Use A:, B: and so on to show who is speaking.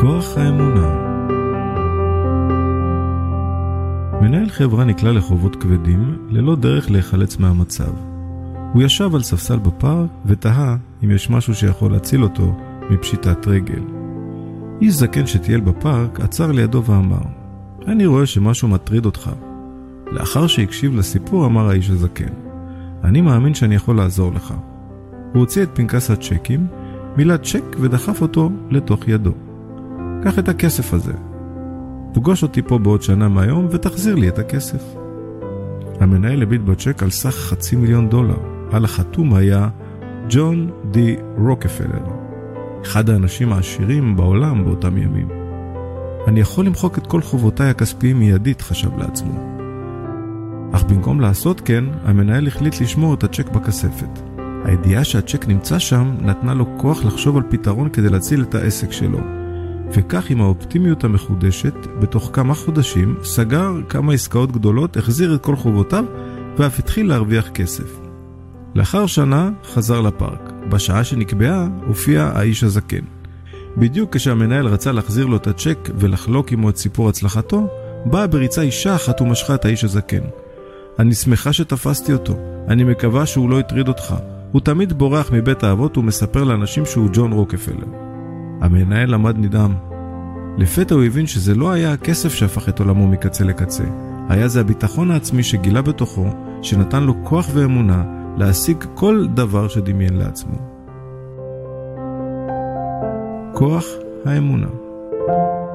A: כוח האמונה. מנהל חברה נקלע לחובות כבדים ללא דרך להיחלץ מהמצב. הוא ישב על ספסל בפארק ותהה אם יש משהו שיכול להציל אותו מפשיטת רגל. איש זקן שטייל בפארק עצר לידו ואמר, אני רואה שמשהו מטריד אותך. לאחר שהקשיב לסיפור אמר האיש הזקן, אני מאמין שאני יכול לעזור לך. הוא הוציא את פנקס הצ'קים, מילא צ'ק ודחף אותו לתוך ידו. קח את הכסף הזה. פגוש אותי פה בעוד שנה מהיום ותחזיר לי את הכסף. המנהל הביט בצ'ק על סך $500,000. על החתום היה ג'ון די רוקפלר, אחד האנשים העשירים בעולם באותם ימים. אני יכול למחוק את כל חובותיי הכספיים מיידית, חשב לעצמו. אך במקום לעשות כן, המנהל החליט לשמור את הצ'ק בכספת. הידיעה שהצ'ק נמצא שם נתנה לו כוח לחשוב על פתרון כדי להציל את העסק שלו. וכך עם האופטימיות המחודשת, בתוך כמה חודשים, סגר כמה עסקאות גדולות, החזיר את כל חובותיו, ואף התחיל להרוויח כסף. לאחר שנה חזר לפארק. בשעה שנקבעה הופיע האיש הזקן. בדיוק כשהמנהל רצה להחזיר לו את הצ'ק ולחלוק עמו את סיפור הצלחתו, באה בריצה אישה אחת ומשכה את האיש הזקן. אני שמחה שתפסתי אותו. אני מקווה שהוא לא יטריד אותך. הוא תמיד בורח מבית האבות ומספר לאנשים שהוא ג'ון רוקפלר. המנהל עמד נדהם. לפתע הוא הבין שזה לא היה הכסף שהפך את עולמו מקצה לקצה. היה זה הביטחון העצמי שגילה בתוכו, שנתן לו כוח ואמונה להשיג כל דבר שדמיין לעצמו. כוח האמונה.